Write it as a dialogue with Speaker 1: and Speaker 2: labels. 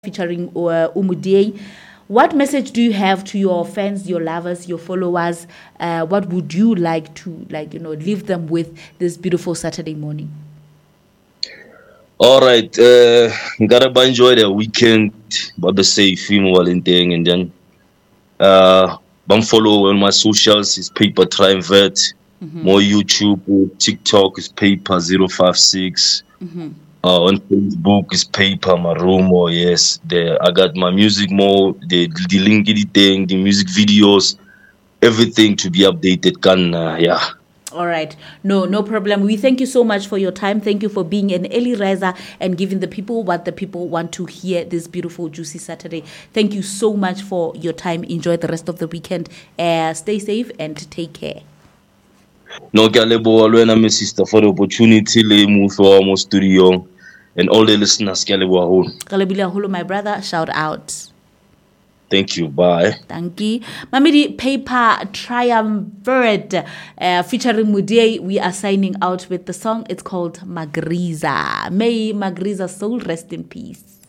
Speaker 1: featuring Umudei. What message do you have to your fans, your lovers, your followers? What would you like to leave them with this beautiful Saturday morning?
Speaker 2: All right, gotta enjoy the weekend. But safe, thing, and then follow on my socials is Paper Triumvirate. More YouTube, TikTok is Paper056. On Facebook is Paper Marumo. Yes, there I got my music more, the linky thing, the music videos, everything to be updated. Yeah.
Speaker 1: All right. No problem. We thank you so much for your time. Thank you for being an early riser and giving the people what the people want to hear this beautiful, juicy Saturday. Thank you so much for your time. Enjoy the rest of the weekend. Stay safe and take care.
Speaker 2: No, Galebo, my sister, for the opportunity, move for our studio, and all the listeners,
Speaker 1: Galebo, my brother, shout out.
Speaker 2: Thank you. Bye.
Speaker 1: Thank you. Mamidi Paper Triumvirate featuring Mudei. We are signing out with the song. It's called Magriza. May Magriza soul rest in peace.